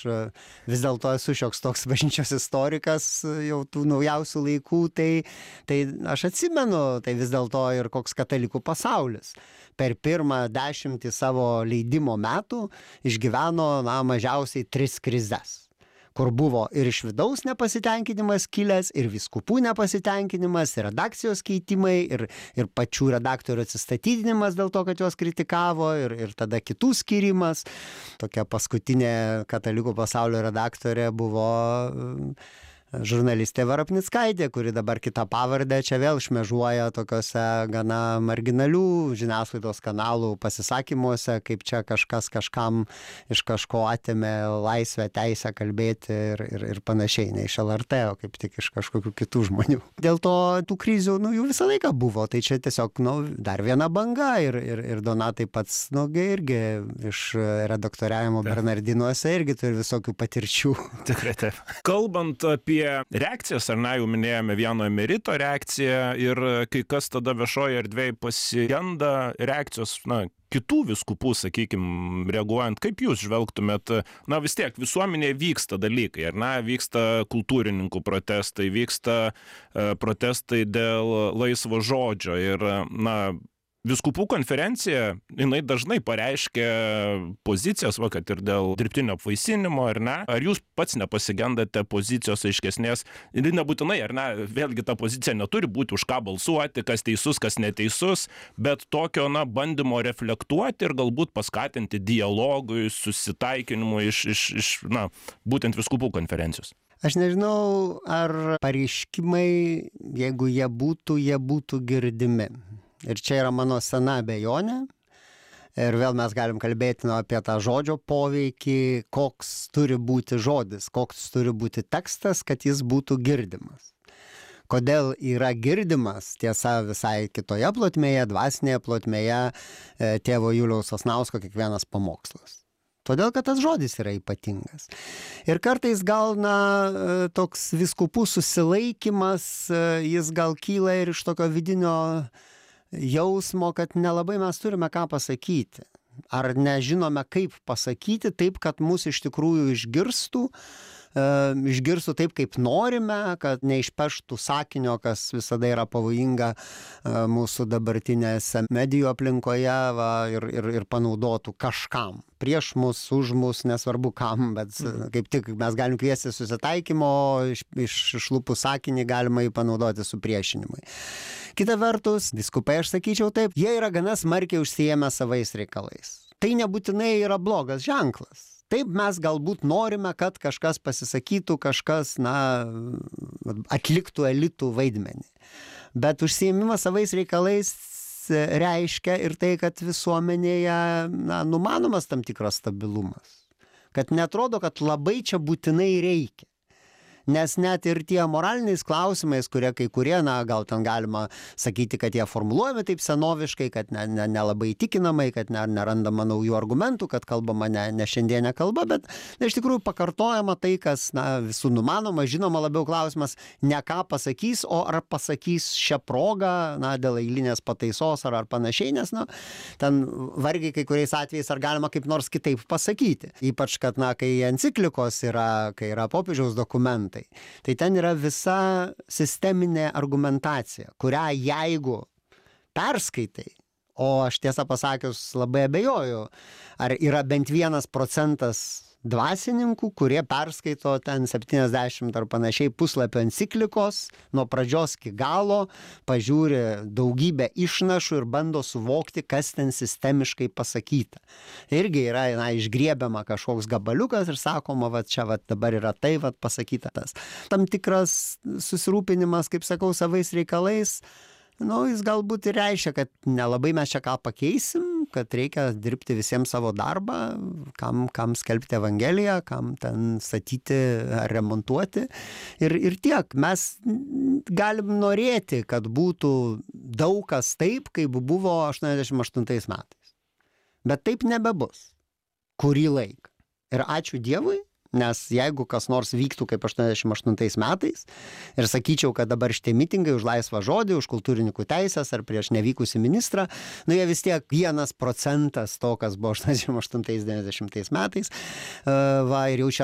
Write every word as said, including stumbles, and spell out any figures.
vis dėlto esu šioks toks bažnyčios istorikas jau tų naujausių laikų, tai, tai aš atsimenu, tai vis dėlto ir koks katalikų pasaulis. Per pirmą dešimtį savo leidimo metų išgyveno na, mažiausiai tris krizes, kur buvo ir iš vidaus nepasitenkinimas kilęs, ir vyskupų nepasitenkinimas, ir redakcijos keitimai, ir, ir pačių redaktorių atsistatydinimas dėl to, kad juos kritikavo, ir, ir tada kitų skirimas. Tokia paskutinė katalikų pasaulio redaktorė buvo žurnalistė Varapnickaitė, kuri dabar kitą pavardę čia vėl šmežuoja tokiuose gana marginalių žiniasklaidos kanalų pasisakymuose, kaip čia kažkas kažkam iš kažko atėmė laisvę, teisę kalbėti ir, ir, ir panašiai, ne iš L R T, o kaip tik iš kažkokių kitų žmonių. Dėl to tų krizių, nu, jų visą laiką buvo, tai čia tiesiog, nu, dar viena banga ir, ir, ir Donatai pats, nu, irgi iš redaktoriavimo Bernardinuose irgi turi visokių patirčių. Tikrai taip. Kalbant apie reakcijas, ar ne, jau minėjome vieno emerito reakciją ir kai kas tada viešoje erdvėje pasigenda reakcijos, na, kitų vyskupų, sakykime, reaguojant, kaip jūs žvelgtumėt, na vis tiek visuomenėje vyksta dalykai, ar ne, vyksta kultūrininkų protestai, vyksta uh, protestai dėl laisvo žodžio ir, na, Vyskupų konferencija, jinai dažnai pareiškia pozicijas, va, kad ir dėl dirbtinio apvaisinimo, ar ne? Ar jūs pats nepasigendate pozicijos aiškesnės? Ir nebūtinai, ar ne, vėlgi ta pozicija neturi būti už ką balsuoti, kas teisus, kas neteisus, bet tokio, na, bandymo reflektuoti ir galbūt paskatinti dialogui, susitaikinimui iš, iš, iš na, būtent vyskupų konferencijos. Aš nežinau, ar pareiškimai, jeigu jie būtų, jie būtų girdimi. Ir čia yra mano sena abejonė. Ir vėl mes galim kalbėti nu, apie tą žodžio poveikį, koks turi būti žodis, koks turi būti tekstas, kad jis būtų girdimas. Kodėl yra girdimas, tiesa, visai kitoje plotmėje, dvasinėje plotmėje, tėvo Juliaus Sasnausko kiekvienas pamokslas. Todėl, kad tas žodis yra ypatingas. Ir kartais gal, na, toks vyskupų susilaikimas, jis gal kyla ir iš tokio vidinio jausmo, kad nelabai mes turime ką pasakyti. Ar nežinome, kaip pasakyti taip, kad mus iš tikrųjų išgirstų, e, išgirstų taip, kaip norime, kad neišpeštų sakinio, kas visada yra pavojinga e, mūsų dabartinėse medijų aplinkoje va, ir, ir, ir panaudotų kažkam. Prieš mus, už mus, nesvarbu kam, bet kaip tik mes galim kviesti susitaikymo, iš, iš, išlūpų sakinį galima jį panaudoti supriešinimui. Kita vertus, vyskupai, aš sakyčiau taip, jie yra gana smarkiai užsiėmę savais reikalais. Tai nebūtinai yra blogas ženklas. Taip mes galbūt norime, kad kažkas pasisakytų, kažkas, na, atliktų elitų vaidmenį. Bet užsiėmimas savais reikalais reiškia ir tai, kad visuomenėje na, numanomas tam tikras stabilumas. Kad netrodo, kad labai čia būtinai reikia. Nes net ir tie moraliniais klausimais, kurie kai kurie, na, gal ten galima sakyti, kad jie formuluojami taip senoviškai, kad ne, ne, nelabai įtikinamai, kad ne, nerandama naujų argumentų, kad kalbama ne, ne šiandienė kalba, bet na, iš tikrųjų pakartojama tai, kas na, visų numanoma, žinoma labiau klausimas, ne ką pasakys, o ar pasakys šią progą, na, dėl eilinės pataisos ar, ar panašiai, nes, na, ten vargiai kai kuriais atvejais ar galima kaip nors kitaip pasakyti. Ypač, kad, na, kai enciklikos yra, kai yra popiežiaus dokumentai, tai ten yra visa sisteminė argumentacija, kurią jeigu perskaitai, o aš tiesą pasakius labai abejoju, ar yra bent vienas procentas dvasininkų, kurie perskaito ten septyniasdešimt ar panašiai puslapio enciklikos, nuo pradžios iki galo, pažiūri daugybę išnašų ir bando suvokti, kas ten sistemiškai pasakyta. Irgi yra na, išgriebiama kažkoks gabaliukas ir sakoma, va čia va, dabar yra tai va, pasakyta tas. Tam tikras susirūpinimas, kaip sakau, savais reikalais, nu, jis galbūt ir reiškia, kad nelabai mes čia ką pakeisim, kad reikia dirbti visiems savo darbą, kam, kam skelbti evangeliją, kam ten statyti ar remontuoti. Ir, ir tiek, mes galim norėti, kad būtų daug kas taip, kaip buvo aštuoniasdešimt aštuntais metais. Bet taip nebebus. Kurį laiką. Ir ačiū Dievui, nes jeigu kas nors vyktų kaip aštuoniasdešimt aštuntais metais ir sakyčiau, kad dabar šitie mitingai už laisvą žodį, už kultūrininkų teisės ar prieš nevykusį ministrą, nu jie vis tiek vienas procentas to, kas buvo aštuoniasdešimt aštuntais devyniasdešimtais metais, va ir jau čia